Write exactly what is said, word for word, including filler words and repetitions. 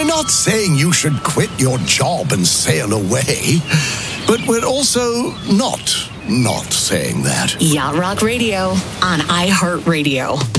not saying you should quit your job and sail away, but we're also not not saying that. Yacht Rock Radio on iHeartRadio.